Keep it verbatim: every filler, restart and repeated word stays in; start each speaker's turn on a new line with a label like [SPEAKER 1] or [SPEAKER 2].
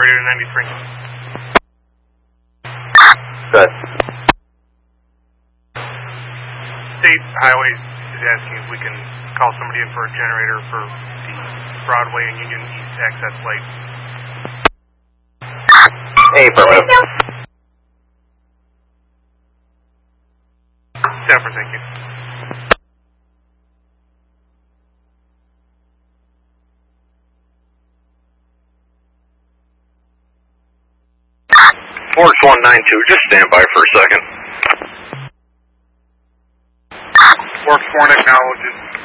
[SPEAKER 1] radio to ninety-three.
[SPEAKER 2] Good.
[SPEAKER 1] State Highways is asking if we can call somebody in for a generator for the Broadway and Union East access light.
[SPEAKER 2] Affirmative.
[SPEAKER 1] Jennifer, thank you.
[SPEAKER 2] Forks one nine two, just stand by for a second.
[SPEAKER 1] Forks one acknowledges.